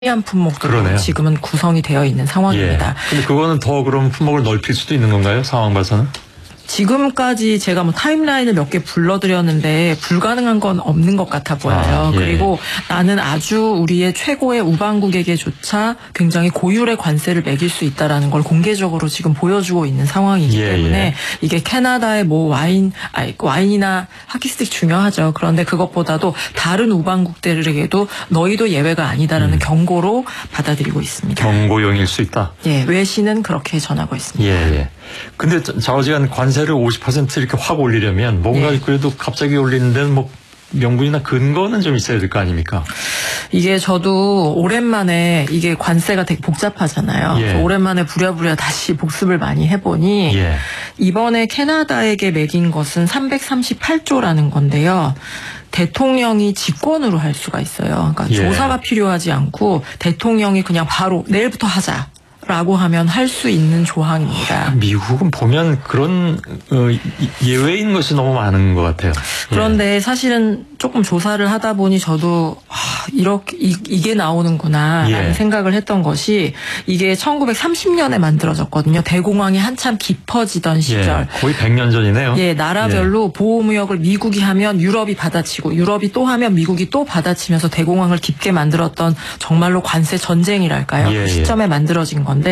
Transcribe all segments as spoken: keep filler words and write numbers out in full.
한 품목도 그러네요. 지금은 구성이 되어 있는 상황입니다. 예. 근데 그거는 더 그럼 품목을 넓힐 수도 있는 건가요? 상황 봐서는? 지금까지 제가 뭐 타임라인을 몇 개 불러드렸는데 불가능한 건 없는 것 같아 보여요. 아, 예. 그리고 나는 아주 우리의 최고의 우방국에게조차 굉장히 고율의 관세를 매길 수 있다라는 걸 공개적으로 지금 보여주고 있는 상황이기 예, 때문에 예. 이게 캐나다의 뭐 와인, 아니 와인이나 하키스틱 중요하죠. 그런데 그것보다도 다른 우방국들에게도 너희도 예외가 아니다라는 음. 경고로 받아들이고 있습니다. 경고용일 수 있다. 예, 외신은 그렇게 전하고 있습니다. 예, 예. 근데 좌우지간 관세를 오십 퍼센트 이렇게 확 올리려면 뭔가 예. 그래도 갑자기 올리는 데는 뭐 명분이나 근거는 좀 있어야 될 거 아닙니까? 이게 저도 오랜만에 이게 관세가 되게 복잡하잖아요. 예. 오랜만에 부랴부랴 다시 복습을 많이 해보니 예. 이번에 캐나다에게 매긴 것은 삼백삼십팔 조라는 건데요. 대통령이 직권으로 할 수가 있어요. 그러니까 예. 조사가 필요하지 않고 대통령이 그냥 바로 내일부터 하자. 라고 하면 할 수 있는 조항입니다. 미국은 보면 그런 어, 예외인 것이 너무 많은 것 같아요. 그런데 사실은 조금 조사를 하다 보니 저도 아, 이렇게 이, 이게 나오는구나라는 예. 생각을 했던 것이 이게 천구백삼십 년에 만들어졌거든요. 대공황이 한참 깊어지던 시절. 예. 거의 백 년 전이네요. 예, 나라별로 예. 보호무역을 미국이 하면 유럽이 받아치고 유럽이 또 하면 미국이 또 받아치면서 대공황을 깊게 만들었던 정말로 관세 전쟁이랄까요. 예, 그 시점에 예. 만들어진 건데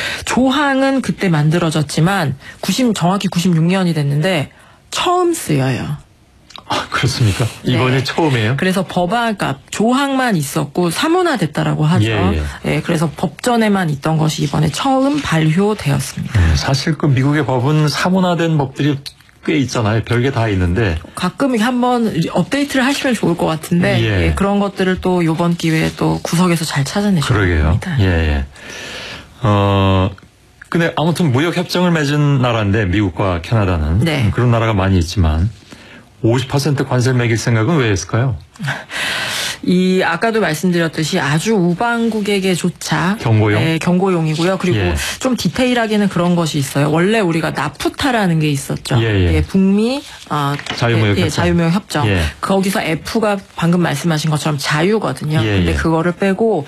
조항은 그때 만들어졌지만 구십 정확히 구십육 년이 됐는데 처음 쓰여요. 아, 그렇습니까? 이번에 네. 처음이에요? 그래서 법안, 그러니까 조항만 있었고 사문화됐다라고 하죠. 예, 예. 예, 그래서 법전에만 있던 것이 이번에 처음 발효되었습니다. 음, 사실 그 미국의 법은 사문화된 법들이 꽤 있잖아요. 별게 다 있는데. 가끔 한번 업데이트를 하시면 좋을 것 같은데 예. 예, 그런 것들을 또 이번 기회에 또 구석에서 잘 찾아내셔야 됩니다. 예, 예. 어, 근데 아무튼 무역 협정을 맺은 나라인데 미국과 캐나다는 네. 그런 나라가 많이 있지만 오십 퍼센트 관세를 매길 생각은 왜 했을까요? 이 아까도 말씀드렸듯이 아주 우방국에게조차 경고용? 네, 경고용이고요. 그리고 예. 좀 디테일하게는 그런 것이 있어요. 원래 우리가 나프타라는 게 있었죠. 예, 예. 예, 북미 어, 자유무역 예, 협정. 자유무역 협정. 예. 거기서 F가 방금 말씀하신 것처럼 자유거든요. 예, 근데 예. 그거를 빼고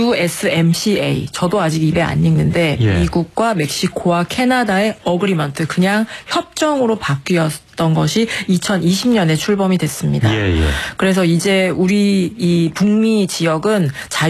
유에스엠씨에이 저도 아직 입에 안 읽는데 예. 미국과 멕시코와 캐나다의 어그리먼트 그냥 협정으로 바뀌었던 것이 이천이십 년에 출범이 됐습니다. 예, 예. 그래서 이제 우리 이 북미 지역은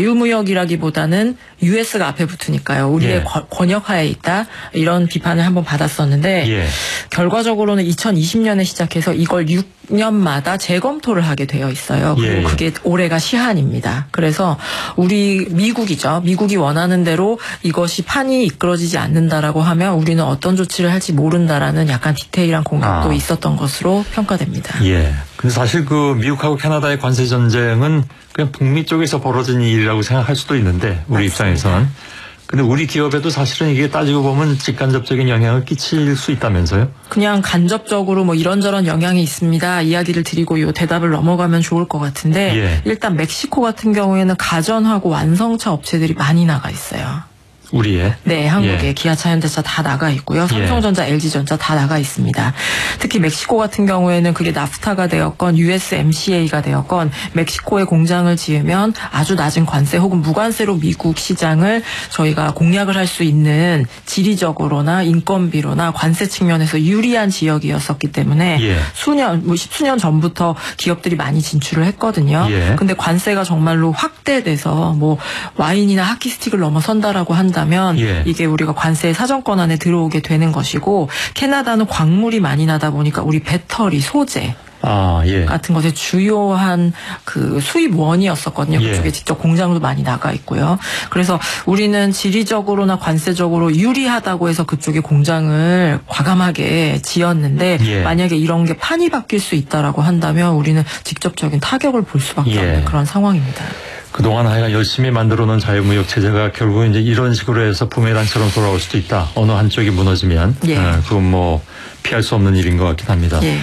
자유무역이라기보다는 유에스가 앞에 붙으니까요. 우리의 예. 권역하에 있다. 이런 비판을 한번 받았었는데 예. 결과적으로는 이천이십 년에 시작해서 이걸 육 년마다 재검토를 하게 되어 있어요. 그리고 예. 그게 올해가 시한입니다. 그래서 우리 미국이죠. 미국이 원하는 대로 이것이 판이 이끌어지지 않는다라고 하면 우리는 어떤 조치를 할지 모른다라는 약간 디테일한 공격도 아. 있었던 것으로 평가됩니다. 예. 근데 사실 그 미국하고 캐나다의 관세 전쟁은 그냥 북미 쪽에서 벌어진 일이라고 생각할 수도 있는데 우리 맞습니다. 입장에서는. 근데 우리 기업에도 사실은 이게 따지고 보면 직간접적인 영향을 끼칠 수 있다면서요? 그냥 간접적으로 뭐 이런저런 영향이 있습니다. 이야기를 드리고 요 대답을 넘어가면 좋을 것 같은데 예. 일단 멕시코 같은 경우에는 가전하고 완성차 업체들이 많이 나가 있어요. 우리의? 네, 한국에 예. 기아차, 현대차 다 나가 있고요. 삼성전자, 예. 엘지전자 다 나가 있습니다. 특히 멕시코 같은 경우에는 그게 나프타가 되었건 유에스엠씨에이가 되었건 멕시코에 공장을 지으면 아주 낮은 관세 혹은 무관세로 미국 시장을 저희가 공략을 할 수 있는 지리적으로나 인건비로나 관세 측면에서 유리한 지역이었었기 때문에 예. 수년, 뭐 십수년 전부터 기업들이 많이 진출을 했거든요. 예. 근데 관세가 정말로 확대돼서 뭐 와인이나 하키스틱을 넘어선다라고 한다 면 예. 이게 우리가 관세의 사정권 안에 들어오게 되는 것이고 캐나다는 광물이 많이 나다 보니까 우리 배터리, 소재 아, 예. 같은 것의 주요한 그 수입원이었었거든요. 예. 그쪽에 직접 공장도 많이 나가 있고요. 그래서 우리는 지리적으로나 관세적으로 유리하다고 해서 그쪽에 공장을 과감하게 지었는데 예. 만약에 이런 게 판이 바뀔 수 있다라고 한다면 우리는 직접적인 타격을 볼 수밖에 예. 없는 그런 상황입니다. 그동안 하여간 열심히 만들어 놓은 자유무역 체제가 결국 이제 이런 식으로 해서 부메랑처럼 돌아올 수도 있다. 어느 한쪽이 무너지면. 예. 어, 그건 뭐 피할 수 없는 일인 것 같긴 합니다. 예.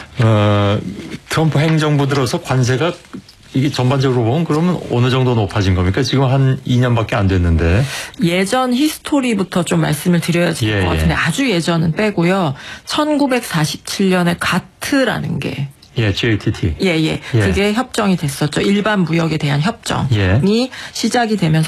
어, 트럼프 행정부 들어서 관세가 이게 전반적으로 보면 그러면 어느 정도 높아진 겁니까? 지금 한 이 년밖에 안 됐는데. 예전 히스토리부터 좀 말씀을 드려야 될 것 예, 같은데 예. 아주 예전은 빼고요. 천구백사십칠 년에 가트라는 게 예, 지에이티티. 예, 예. 예. 그게 협정이 됐었죠. 일반 무역에 대한 협정이 예. 시작이 되면서